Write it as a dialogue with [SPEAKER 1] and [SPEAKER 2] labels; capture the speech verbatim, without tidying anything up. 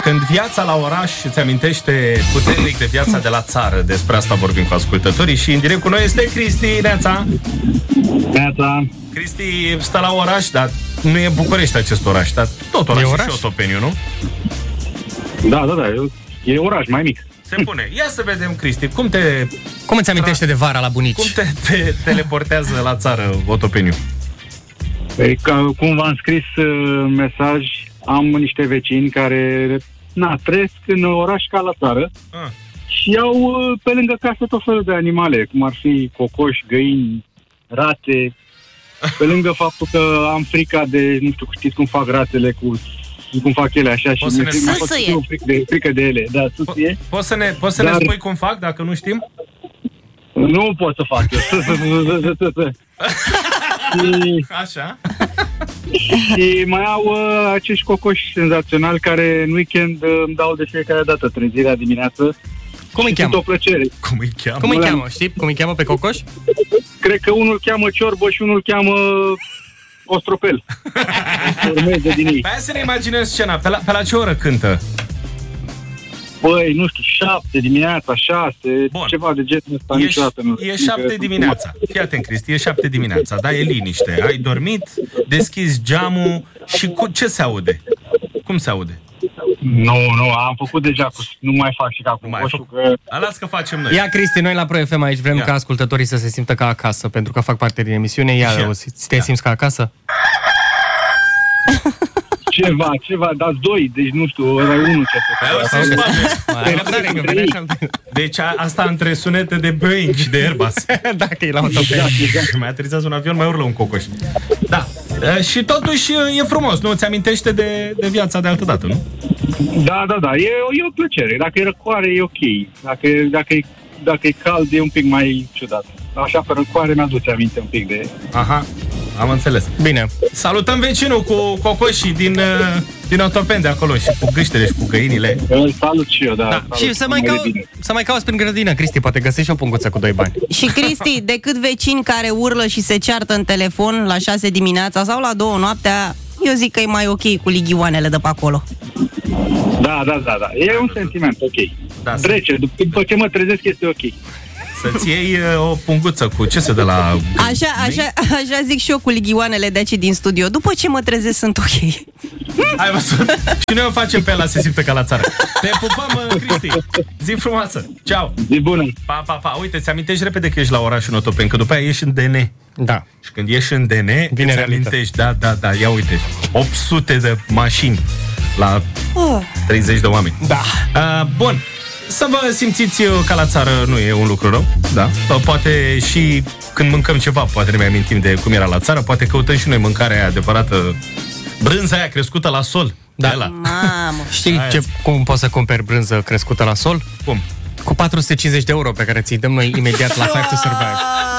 [SPEAKER 1] Când viața la oraș îți amintește puternic de viața de la țară. Despre asta vorbim cu ascultătorii. Și în direct cu noi este Cristi. Neața.
[SPEAKER 2] Neața.
[SPEAKER 1] Cristi stă la oraș, dar nu e București acest oraș, dar tot oraș,
[SPEAKER 3] oraș?
[SPEAKER 1] și Otopeniu, nu?
[SPEAKER 2] Da, da, da, e oraș mai mic.
[SPEAKER 1] Se pune. Ia să vedem, Cristi, cum te...
[SPEAKER 3] Cum îți amintește de vara la bunici?
[SPEAKER 1] Cum te, te teleportează la țară, Otopeniu?
[SPEAKER 2] Păi, ca, cum v-am scris uh, mesaj, am niște vecini care, na, trăiesc în oraș ca la țară.
[SPEAKER 1] Ah.
[SPEAKER 2] Și au uh, pe lângă casă tot felul de animale, cum ar fi cocoși, găini, rate. Pe lângă faptul că am frica de, nu știu, știți cum fac ratele, cu, cum fac ele așa.
[SPEAKER 1] Poți
[SPEAKER 2] și
[SPEAKER 1] să ne
[SPEAKER 2] mi-e
[SPEAKER 1] spui?
[SPEAKER 2] frică, frică, de, frică de ele. Da, susie.
[SPEAKER 1] Po- poți să ne, poți să
[SPEAKER 2] Dar...
[SPEAKER 1] ne spui cum fac, dacă nu știm?
[SPEAKER 2] Nu pot să fac eu. și,
[SPEAKER 1] Așa.
[SPEAKER 2] și mai au uh, acești cocoși senzaționali care în weekend uh, îmi dau de fiecare dată trezirea dimineață.
[SPEAKER 3] Cum îi
[SPEAKER 2] Și sunt
[SPEAKER 3] cheamă?
[SPEAKER 2] o plăcere.
[SPEAKER 1] Cum îi cheamă?
[SPEAKER 3] Cum îi cheamă? Știi cum îi cheamă pe cocoș?
[SPEAKER 2] Cred că unul cheamă ciorbă și unul cheamă ostropel. Urmeze din ei.
[SPEAKER 1] Hai să ne imaginăm scena. Pe la, pe la ce oră cântă?
[SPEAKER 2] Băi, nu știu, șapte dimineața, șase,
[SPEAKER 1] Bun.
[SPEAKER 2] ceva de genul ăsta,
[SPEAKER 1] E,
[SPEAKER 2] niciodată nu.
[SPEAKER 1] e șapte dimineața. Fii atent, Cristi, e șapte dimineața, da, e liniște. Ai dormit, deschizi geamul și cu ce se aude? Cum se aude?
[SPEAKER 2] Nu, nu, am făcut deja, cu, nu mai fac și ca cu
[SPEAKER 1] mai
[SPEAKER 2] coșul,
[SPEAKER 1] făcut.
[SPEAKER 2] că...
[SPEAKER 1] A, las că facem noi.
[SPEAKER 3] Ia, Cristi, noi la Pro F M aici vrem
[SPEAKER 1] Ia.
[SPEAKER 3] ca ascultătorii să se simtă ca acasă, pentru că fac parte din emisiune. Ia,
[SPEAKER 1] Ia.
[SPEAKER 3] o, te simți ca acasă?
[SPEAKER 2] Ceva, ceva, dați doi, deci nu știu, ăla e unul ce
[SPEAKER 1] Hai, o să-și bage.
[SPEAKER 3] Ai răbdare, că venea așa.
[SPEAKER 1] Deci a, asta între sunete de Boeing și de Airbus.
[SPEAKER 3] Dacă e la Otopeniu.
[SPEAKER 1] Mai aterizează un avion, mai urlă un cocoș. Da. E, și totuși e frumos, nu? Ți amintește de, de viața de altă dată, nu?
[SPEAKER 2] Da, da, da, e, e o plăcere. Dacă e răcoare, e ok. Dacă, dacă, e, dacă e cald, e un pic mai ciudat. Așa, pe răcoare, mi-aduce aminte un pic de...
[SPEAKER 1] Aha, am înțeles.
[SPEAKER 3] Bine.
[SPEAKER 1] Salutăm vecinul cu cocoșii din, uh, din Otopeni de acolo și cu gâștele și cu găinile.
[SPEAKER 2] Îl salut și eu, da.
[SPEAKER 3] Da.
[SPEAKER 2] Salut,
[SPEAKER 3] Și să mai,
[SPEAKER 2] mă
[SPEAKER 3] cau-
[SPEAKER 2] bine.
[SPEAKER 3] să mai cauți prin grădină, Cristi, poate găsești o punguță cu doi bani.
[SPEAKER 4] Și Cristi, decât vecini care urlă și se ceartă în telefon la șase dimineața sau la două noaptea, eu zic că e mai ok cu lighioanele de pe acolo.
[SPEAKER 2] Da, da, da, da. E un sentiment, ok.
[SPEAKER 1] Da,
[SPEAKER 2] Trece, după ce mă trezesc, este ok.
[SPEAKER 1] Să-ți iei uh, o punguță cu ce se dă la...
[SPEAKER 4] Așa, așa, așa zic și eu cu lighioanele de aici din studio. După ce mă trezesc, sunt ok.
[SPEAKER 1] Ai văzut? Și noi o facem pe ăla, se simte ca la țară. Te pupăm, uh, Cristi. Zi frumoasă. Ceau.
[SPEAKER 2] Zi bună.
[SPEAKER 1] Pa, pa, pa. Uite, ți amintești repede că ești la oraș în Otopeni, că după aia ieși în D N.
[SPEAKER 3] Da.
[SPEAKER 1] Și când ieși în D N,
[SPEAKER 3] Vine
[SPEAKER 1] îți
[SPEAKER 3] realitate.
[SPEAKER 1] amintești, da, da, da, ia uite, opt sute de mașini la
[SPEAKER 4] Oh.
[SPEAKER 1] treizeci de oameni.
[SPEAKER 3] Da.
[SPEAKER 1] Uh, bun. Să vă simțiți ca la țară nu e un lucru rău, da? Poate și când mâncăm ceva, poate ne mai amintim de cum era la țară, poate căutăm și noi mâncarea aia adevărată, brânza aia crescută la sol.
[SPEAKER 3] Da.
[SPEAKER 1] De la.
[SPEAKER 4] Mamă.
[SPEAKER 3] Știi
[SPEAKER 1] Aia
[SPEAKER 3] ce,
[SPEAKER 1] zi.
[SPEAKER 3] cum poți să cumperi brânză crescută la sol?
[SPEAKER 1] Cum?
[SPEAKER 3] Cu patru sute cincizeci de euro pe care ți-i dăm noi imediat la Five to Survive.